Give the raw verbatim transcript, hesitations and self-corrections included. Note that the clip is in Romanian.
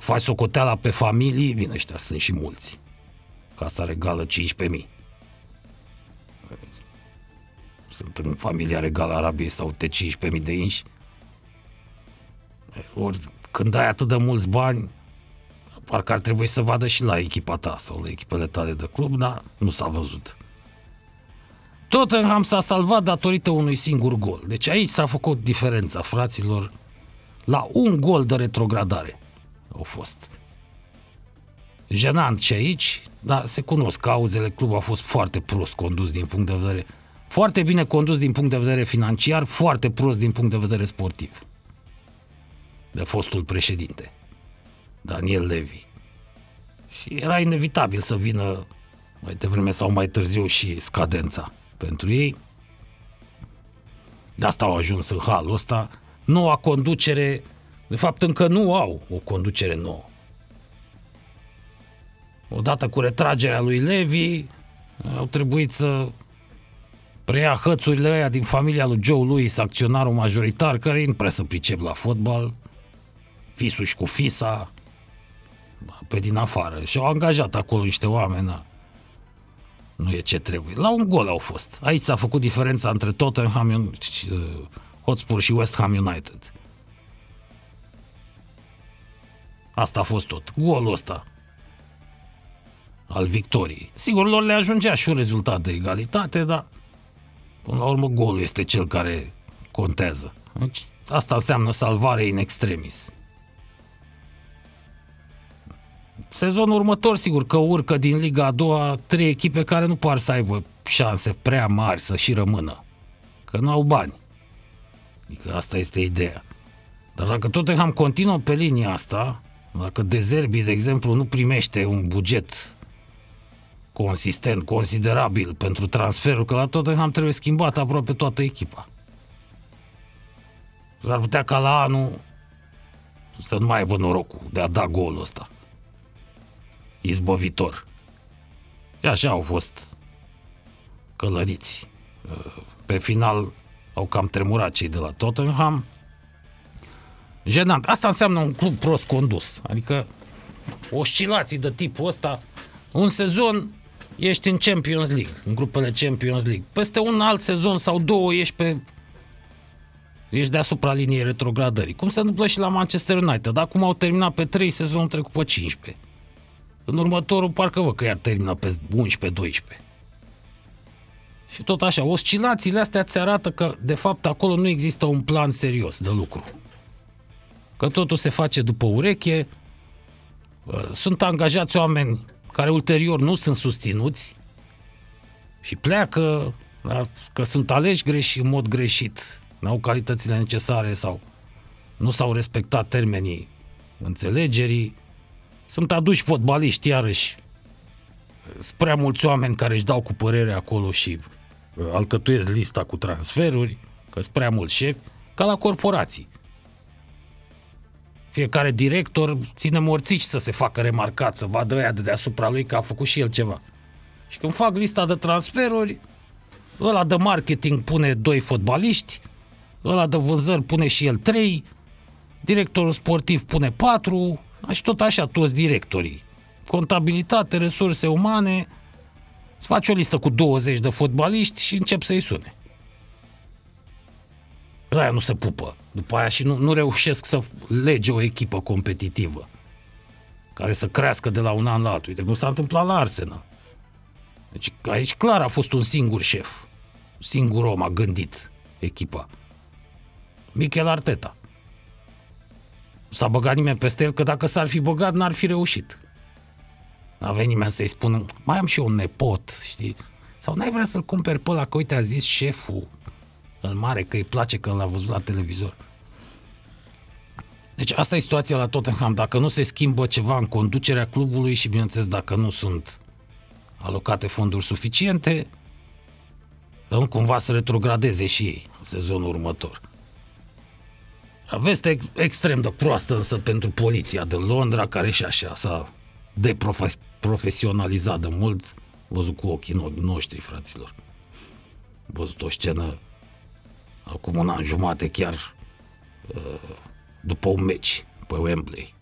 faci socoteala pe familii, bine, ăștia sunt și mulți. Casa Regală cincisprezece mii. Sunt în familia Regală Arabiei sau te cincisprezece mii de inși. Ori când ai atât de mulți bani, parcă ar trebui să vadă și la echipa ta sau la echipele tale de club, dar nu s-a văzut. Tottenham s-a salvat datorită unui singur gol. Deci aici s-a făcut diferența, fraților. La un gol de retrogradare au fost. Jenant și aici, dar se cunosc cauzele. Clubul a fost foarte prost condus din punct de vedere, foarte bine condus din punct de vedere financiar, foarte prost din punct de vedere sportiv. De fostul președinte, Daniel Levy. Și era inevitabil să vină mai devreme sau mai târziu și scadența pentru ei. De asta au ajuns în halul ăsta. Noua conducere, de fapt încă nu au o conducere nouă. Odată cu retragerea lui Levy, au trebuit să preia hățurile ăia din familia lui Joe Louis, acționarul majoritar, care nu prea să pricep la fotbal, fisuși cu fisa, pe din afară. Și au angajat acolo niște oameni, na. Nu e ce trebuie. La un gol au fost. Aici s-a făcut diferența între Tottenham Hotspur și West Ham United. Asta a fost tot. Golul ăsta al victoriei. Sigur, lor le ajungea și un rezultat de egalitate, dar până la urmă golul este cel care contează. Deci, asta înseamnă salvare in extremis. Sezonul următor, sigur că urcă din Liga a doua trei echipe care nu par să aibă șanse prea mari să și rămână. Că nu au bani. Adică asta este ideea. Dar dacă Tottenham continuă pe linia asta, dacă De Zerbi, de exemplu, nu primește un buget consistent, considerabil pentru transferul, că la Tottenham trebuie schimbat aproape toată echipa. S-ar putea ca la anul să nu mai aibă norocul de a da golul ăsta izbăvitor. Și așa au fost călăriți. Pe final au cam tremurat cei de la Tottenham. Jenant. Asta înseamnă un club prost condus. Adică oscilații de tipul ăsta. Un sezon ești în Champions League, în grupele Champions League. Peste un alt sezon sau două ești pe ești deasupra liniei retrogradării. Cum se întâmplă și la Manchester United. Acum au terminat pe trei, sezonul trecut pe cincisprezece. În următorul parcă văd că iar termină pe unsprezece doisprezece. Și tot așa, oscilațiile astea ți arată că de fapt acolo nu există un plan serios de lucru. Că totul se face după ureche, sunt angajați oameni care ulterior nu sunt susținuți și pleacă, că sunt aleși greși în mod greșit, n-au calitățile necesare sau nu s-au respectat termenii înțelegerii. Sunt aduși fotbaliști iarăși, sunt prea mulți oameni care își dau cu părere acolo și alcătuiesc lista cu transferuri, că sunt prea mulți șefi, ca la corporații. Fiecare director ține morțici să se facă remarcat, să vadă ăia de deasupra lui că a făcut și el ceva. Și când fac lista de transferuri, ăla de marketing pune doi fotbaliști, ăla de vânzări pune și el trei, directorul sportiv pune patru, și tot așa toți directorii. Contabilitate, resurse umane, îți faci o listă cu douăzeci de fotbaliști și încep să-i sune. Aia nu se pupă. După aia și nu, nu reușesc să lege o echipă competitivă care să crească de la un an la altul. Uite cum s-a întâmplat la Arsenal. Deci aici clar a fost un singur șef. Un singur om a gândit echipa. Mikel Arteta. S-a băgat nimeni peste el, că dacă s-ar fi băgat, n-ar fi reușit. N-avea nimeni să-i spună, mai am și eu un nepot, știi? Sau n-ai vrea să-l cumperi pe ăla, că uite a zis șeful îl mare, că îi place că l-a văzut la televizor. Deci asta e situația la Tottenham. Dacă nu se schimbă ceva în conducerea clubului și, bineînțeles, dacă nu sunt alocate fonduri suficiente, nu cumva să retrogradeze și ei în sezonul următor. Veste extrem de proastă însă pentru poliția de Londra, care și așa s-a deprofesionalizat de mult. Văzut cu ochii noștri, fraților. Văzut o scenă acum un an jumate chiar după un meci pe Wembley.